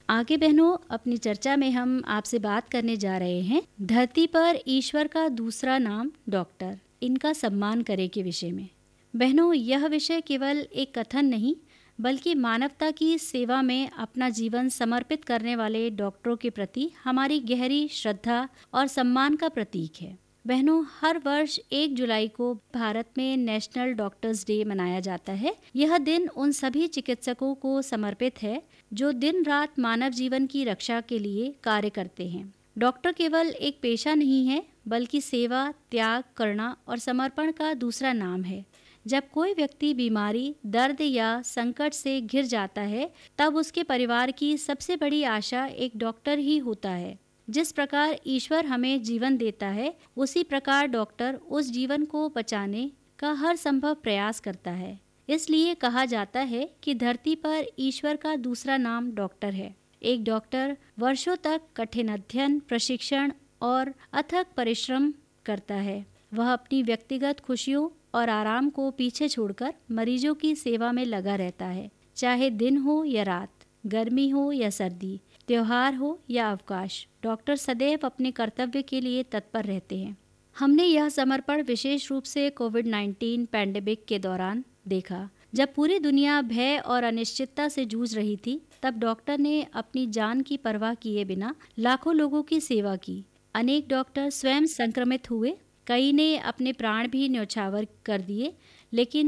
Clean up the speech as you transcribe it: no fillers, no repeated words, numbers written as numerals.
आगे बहनों, अपनी चर्चा में हम आपसे बात करने जा रहे हैं धरती पर ईश्वर का दूसरा नाम डॉक्टर, इनका सम्मान करे के विषय में। बहनों, यह विषय केवल एक कथन नहीं बल्कि मानवता की सेवा में अपना जीवन समर्पित करने वाले डॉक्टरों के प्रति हमारी गहरी श्रद्धा और सम्मान का प्रतीक है। बहनों, हर वर्ष 1 जुलाई को भारत में नेशनल डॉक्टर्स डे मनाया जाता है। यह दिन उन सभी चिकित्सकों को समर्पित है जो दिन रात मानव जीवन की रक्षा के लिए कार्य करते हैं। डॉक्टर केवल एक पेशा नहीं है बल्कि सेवा, त्याग, करुणा और समर्पण का दूसरा नाम है। जब कोई व्यक्ति बीमारी, दर्द या संकट से घिर जाता है तब उसके परिवार की सबसे बड़ी आशा एक डॉक्टर ही होता है। जिस प्रकार ईश्वर हमें जीवन देता है, उसी प्रकार डॉक्टर उस जीवन को बचाने का हर संभव प्रयास करता है। इसलिए कहा जाता है कि धरती पर ईश्वर का दूसरा नाम डॉक्टर है। एक डॉक्टर वर्षों तक कठिन अध्ययन, प्रशिक्षण और अथक परिश्रम करता है। वह अपनी व्यक्तिगत खुशियों और आराम को पीछे छोड़कर मरीजों की सेवा में लगा रहता है। चाहे दिन हो या रात, गर्मी हो या सर्दी, त्योहार हो या अवकाश, डॉक्टर सदैव अपने कर्तव्य के लिए तत्पर रहते हैं। हमने यह समर्पण विशेष रूप से कोविड-19 पैंडेमिक के दौरान देखा। जब पूरी दुनिया भय और अनिश्चितता से जूझ रही थी, तब डॉक्टर ने अपनी जान की परवाह किए बिना लाखों लोगों की सेवा की। अनेक डॉक्टर स्वयं संक्रमित हुए, कई ने अपने प्राण भी न्यौछावर कर दिए, लेकिन